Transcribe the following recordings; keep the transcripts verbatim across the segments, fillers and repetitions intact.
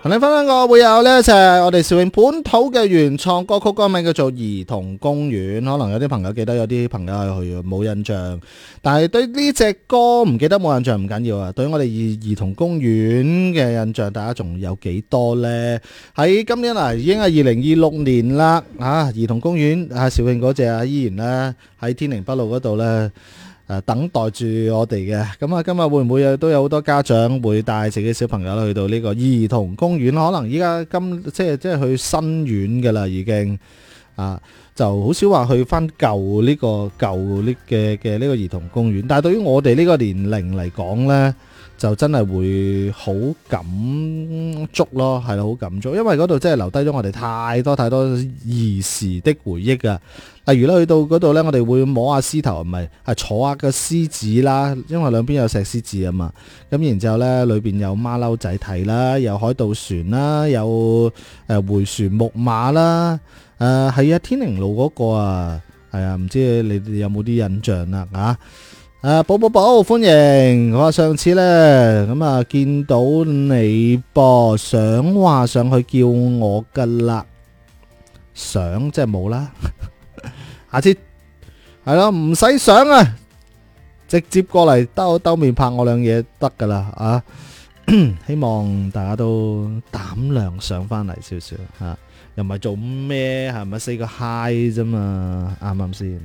同你分享個會有呢，就係我哋肇慶本土嘅原創歌曲，歌名叫做《兒童公園》。可能有啲朋友記得，有啲朋友係去冇印象。但係對呢隻歌唔記得冇印象唔緊要啊。對於我哋兒兒童公園嘅印象，大家仲有幾多呢？喺今年啊，已經係二零二六年啦。啊，兒童公園啊，肇慶嗰隻啊，依然呢喺天寧北路嗰度呢。誒，等待住我哋嘅。咁啊，今日會唔會有都有好多家長會帶自己小朋友去到呢個兒童公園？可能依家今即係即係去新苑嘅啦，已經啊，就好少話去翻舊呢個舊呢嘅嘅呢個兒童公園。但係對於我哋呢個年齡嚟講呢，就真係會好感觸咯，係咯，好感觸，因為嗰度真係留低咗我哋太多太多兒時的回憶啊！例如咧，去到嗰度呢，我哋會摸下獅頭，唔係係坐下個獅子啦，因為兩邊有石獅子啊嘛。咁然之後呢，裏邊有馬騮仔睇啦，有海盜船啦，有誒迴旋木馬啦。誒係啊，天寧路嗰個啊，係啊，唔知你哋有冇啲印象啦啊？誒，寶寶寶，歡迎！我話上次呢，咁啊見到你噃，想話上去叫我噶啦，想即係冇啦。下次係咯，唔使想啊，直接過嚟兜兜面拍我兩嘢得噶啦啊！希望大家都膽量上翻嚟少少吓，又唔係做咩，係咪 say 個 hi 啫嘛？啱啱先？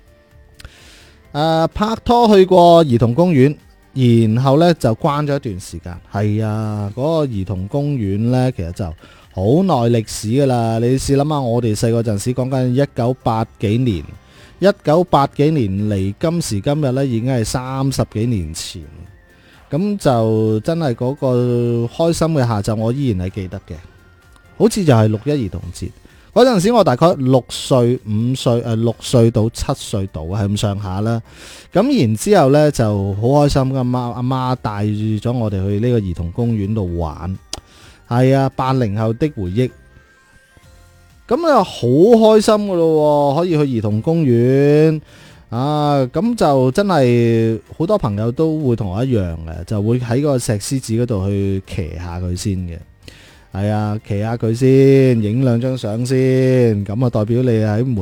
誒，拍拖去過兒童公園，然後呢就關咗一段時間。係啊，嗰個兒童公園呢，其實就好耐歷史噶啦。你試諗下，我哋細個陣時講緊一九八幾年，一九八幾年嚟今時今日呢，已經係三十幾年前。咁就真係嗰個開心嘅下晝，我依然係記得嘅。好似就係六一兒童節嗰陣時，我大概六歲、五歲誒，六歲到七歲度係咁上下啦。咁然之後呢就好開心噶，媽阿媽帶住咗我哋去呢個兒童公園度玩。係啊，八零後的回憶。咁啊，好開心噶咯，可以去兒童公園啊！咁就真係好多朋友都會同我一樣嘅，就會喺個石獅子嗰度去騎下佢先嘅。係啊，騎下佢先，影兩張相先，咁啊代表你喺門